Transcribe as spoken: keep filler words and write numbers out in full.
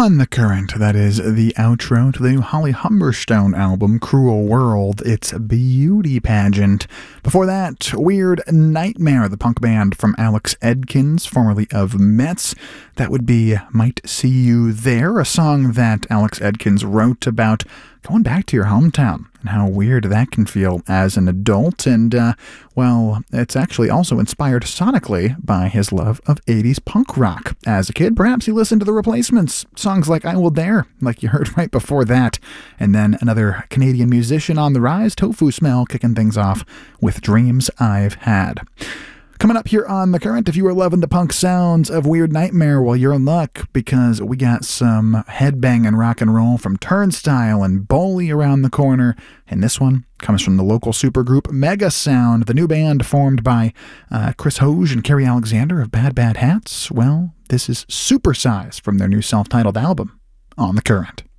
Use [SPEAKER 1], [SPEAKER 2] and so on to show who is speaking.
[SPEAKER 1] On the Current, that is the outro to the new Holly Humberstone album, Cruel World, It's Beauty Pageant. Before that, Weird Nightmare, the punk band from Alex Edkins, formerly of Metz. That would be Might See You There, a song that Alex Edkins wrote about going back to your hometown and how weird that can feel as an adult. And, uh, well, it's actually also inspired sonically by his love of eighties punk rock. As a kid, perhaps he listened to The Replacements, songs like I Will Dare, like you heard right before that. And then another Canadian musician on the rise, Tofu Smell, kicking things off with Dreams I've Had. Coming up here on The Current, if you were loving the punk sounds of Weird Nightmare, well, you're in luck, because we got some headbanging rock and roll from Turnstile and Bowley around the corner, and this one comes from the local supergroup Mega Sound, the new band formed by uh, Chris Hoge and Kerry Alexander of Bad Bad Hats. Well, this is Supersize from their new self-titled album, On The Current.